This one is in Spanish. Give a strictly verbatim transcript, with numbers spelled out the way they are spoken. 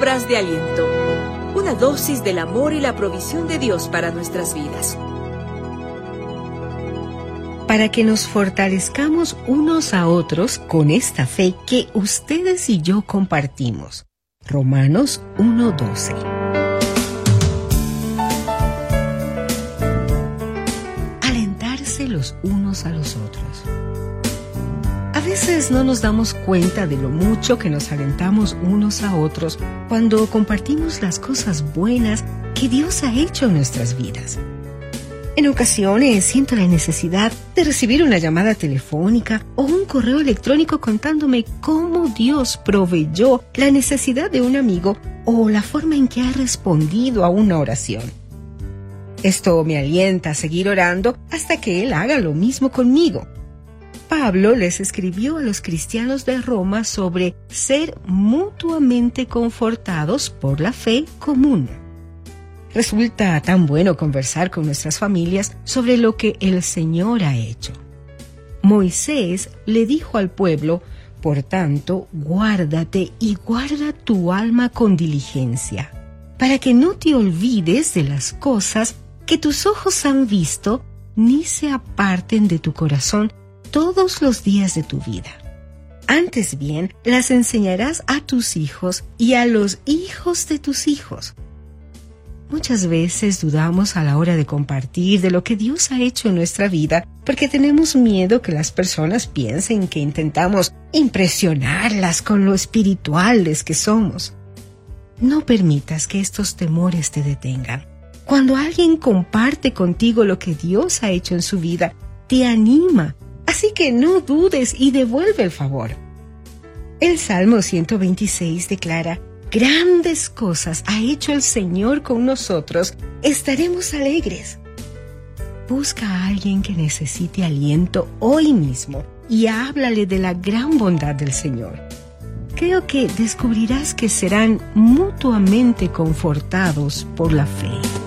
Palabras de aliento. Una dosis del amor y la provisión de Dios para nuestras vidas. Para que nos fortalezcamos unos a otros con esta fe que ustedes y yo compartimos. Romanos uno doce. Alentarse los unos a los otros. A veces no nos damos cuenta de lo mucho que nos alentamos unos a otros cuando compartimos las cosas buenas que Dios ha hecho en nuestras vidas. En ocasiones siento la necesidad de recibir una llamada telefónica o un correo electrónico contándome cómo Dios proveyó la necesidad de un amigo o la forma en que ha respondido a una oración. Esto me alienta a seguir orando hasta que Él haga lo mismo conmigo. Pablo les escribió a los cristianos de Roma sobre ser mutuamente confortados por la fe común. Resulta tan bueno conversar con nuestras familias sobre lo que el Señor ha hecho. Moisés le dijo al pueblo, por tanto, guárdate y guarda tu alma con diligencia, para que no te olvides de las cosas que tus ojos han visto, ni se aparten de tu corazón todos los días de tu vida. Antes bien, las enseñarás a tus hijos y a los hijos de tus hijos. Muchas veces dudamos a la hora de compartir de lo que Dios ha hecho en nuestra vida porque tenemos miedo que las personas piensen que intentamos impresionarlas con lo espirituales que somos. No permitas que estos temores te detengan. Cuando alguien comparte contigo lo que Dios ha hecho en su vida, te anima. Así que no dudes y devuelve el favor. El Salmo ciento veintiséis declara: grandes cosas ha hecho el Señor con nosotros, estaremos alegres. Busca a alguien que necesite aliento hoy mismo y háblale de la gran bondad del Señor. Creo que descubrirás que serán mutuamente confortados por la fe.